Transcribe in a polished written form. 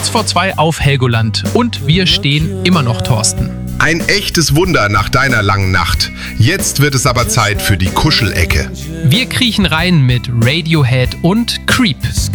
kurz vor 2 auf Helgoland. Und wir stehen immer noch, Thorsten. Ein echtes Wunder nach deiner langen Nacht. Jetzt wird es aber Zeit für die Kuschelecke. Wir kriechen rein mit Radiohead und Creep.